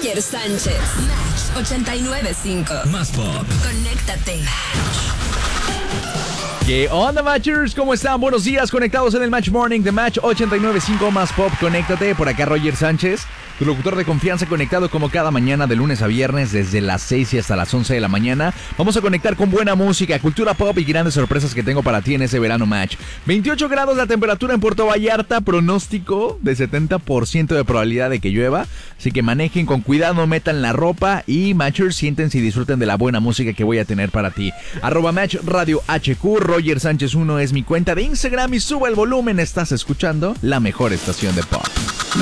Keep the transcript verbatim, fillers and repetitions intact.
Roger Sánchez. Match ochenta y nueve punto cinco. Más pop. Conéctate. ¿Qué onda, Matchers? ¿Cómo están? Buenos días, conectados en el Match Morning de Match ochenta y nueve punto cinco Más Pop. Conéctate, por acá Roger Sánchez, tu locutor de confianza, conectado como cada mañana de lunes a viernes desde las seis y hasta las once de la mañana. Vamos a conectar con buena música, cultura pop y grandes sorpresas que tengo para ti en ese verano Match. veintiocho grados la temperatura en Puerto Vallarta, pronóstico de setenta por ciento de probabilidad de que llueva, así que manejen con cuidado, metan la ropa y Matchers, siéntense y disfruten de la buena música que voy a tener para ti. Arroba Match Radio H Q, Roger Sánchez uno es mi cuenta de Instagram y suba el volumen, estás escuchando la mejor estación de pop.